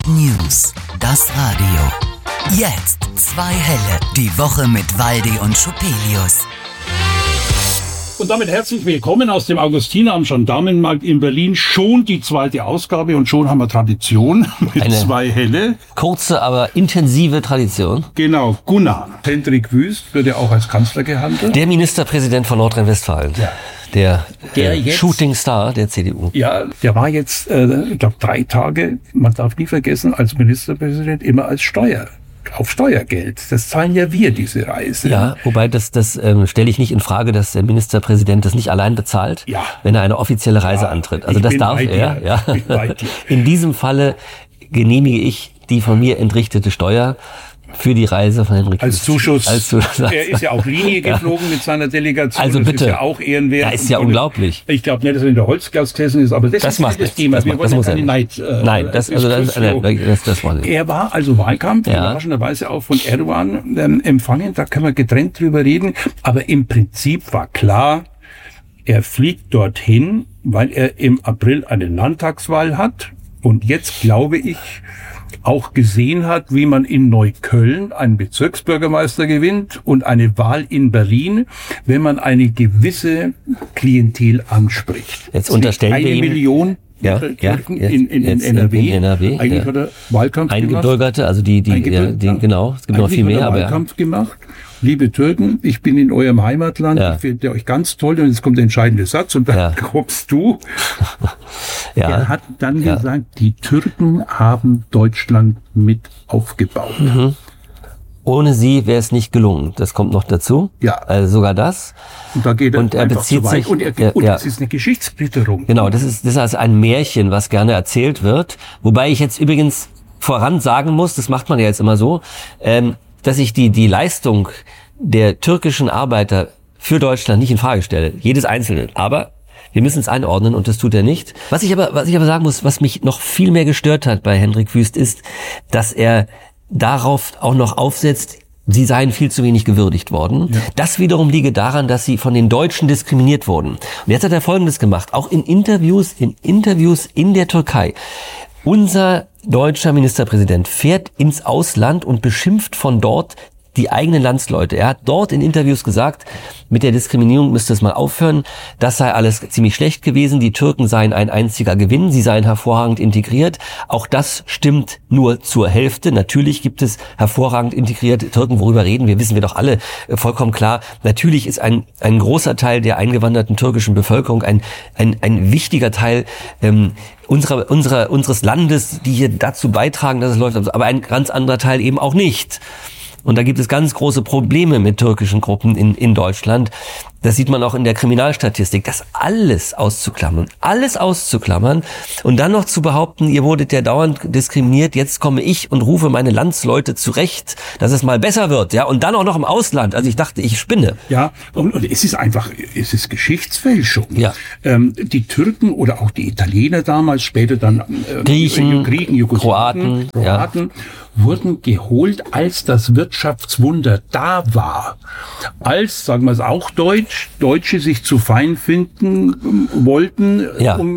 News, das Radio. Jetzt 2 Helle, die Woche mit Waldi und Schupelius. Und damit herzlich willkommen aus dem Augustiner am Gendarmenmarkt in Berlin. Schon die 2. Ausgabe und schon haben wir Tradition mit Eine 2 Helle. Kurze, aber intensive Tradition. Genau, Gunnar. Hendrik Wüst wird ja auch als Kanzler gehandelt. Der Ministerpräsident von Nordrhein-Westfalen. Ja. Der jetzt, Shooting Star der CDU. Ja, der war jetzt, ich glaube, 3 Tage, man darf nie vergessen, als Ministerpräsident immer als auf Steuergeld. Das zahlen ja wir, diese Reise. Ja, wobei das stelle ich nicht in Frage, dass der Ministerpräsident das nicht allein bezahlt, ja, wenn er eine offizielle Reise antritt. Also das darf er. Ja. In diesem Falle genehmige ich die von mir entrichtete Steuer für die Reise von Hendrik als Zuschuss. Er ist ja auch Linie geflogen mit seiner Delegation. Also bitte. Das ist ja auch ehrenwert. Das ist ja unglaublich. Ich glaube nicht, dass er in der Holzglas gesessen ist, aber das ist das Thema. Wir wollen ja keine Neid. Nein, das war nicht. Er war also Wahlkampf, überraschenderweise auch von Erdogan empfangen. Da können wir getrennt drüber reden. Aber im Prinzip war klar, er fliegt dorthin, weil er im April eine Landtagswahl hat. Und jetzt glaube ich, auch gesehen hat, wie man in Neukölln einen Bezirksbürgermeister gewinnt und eine Wahl in Berlin, wenn man eine gewisse Klientel anspricht. Jetzt unterstellen wir ihm 1 Million Türken in NRW. Eigentlich hat er Wahlkampf Eingebürgerte, also die genau, es gibt noch viel mehr. Wahlkampf gemacht. Liebe Türken, ich bin in eurem Heimatland, ich finde euch ganz toll und jetzt kommt der entscheidende Satz und dann kommst du. Er hat dann gesagt, die Türken haben Deutschland mit aufgebaut. Mhm. Ohne sie wäre es nicht gelungen. Das kommt noch dazu. Ja. Also sogar das. Und da geht er bezieht sich und das ist eine Geschichtsklitterung. Genau, das ist also ein Märchen, was gerne erzählt wird. Wobei ich jetzt übrigens voran sagen muss, das macht man ja jetzt immer so, dass ich die Leistung der türkischen Arbeiter für Deutschland nicht in Frage stelle. Jedes Einzelne. Aber wir müssen es einordnen und das tut er nicht. Was ich aber sagen muss, was mich noch viel mehr gestört hat bei Hendrik Wüst, ist, dass er darauf auch noch aufsetzt, sie seien viel zu wenig gewürdigt worden. Ja. Das wiederum liege daran, dass sie von den Deutschen diskriminiert wurden. Und jetzt hat er Folgendes gemacht, auch in Interviews in der Türkei. Unser deutscher Ministerpräsident fährt ins Ausland und beschimpft von dort die eigenen Landsleute. Er hat dort in Interviews gesagt, mit der Diskriminierung müsste es mal aufhören. Das sei alles ziemlich schlecht gewesen. Die Türken seien ein einziger Gewinn. Sie seien hervorragend integriert. Auch das stimmt nur zur Hälfte. Natürlich gibt es hervorragend integrierte Türken. Worüber reden wir? Wissen wir doch alle vollkommen klar. Natürlich ist ein großer Teil der eingewanderten türkischen Bevölkerung ein wichtiger Teil unseres Landes, die hier dazu beitragen, dass es läuft. Aber ein ganz anderer Teil eben auch nicht. Und da gibt es ganz große Probleme mit türkischen Gruppen in Deutschland. Das sieht man auch in der Kriminalstatistik. Das alles auszuklammern und dann noch zu behaupten, ihr wurdet ja dauernd diskriminiert, jetzt komme ich und rufe meine Landsleute zurecht, dass es mal besser wird, ja, und dann auch noch im Ausland. Also ich dachte, ich spinne. Ja, und es ist Geschichtsfälschung. Ja. Die Türken oder auch die Italiener damals, später dann Griechen, Kroaten wurden geholt, als das Wirtschaftswunder da war. Als, sagen wir es auch Deutsche sich zu fein finden wollten, um